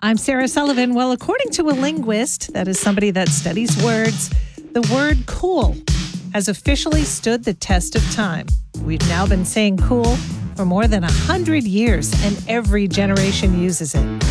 I'm Sarah Sullivan. Well, according to a linguist, that is somebody that studies words, the word cool has officially stood the test of time. We've now been saying cool for more than 100 years, and every generation uses it.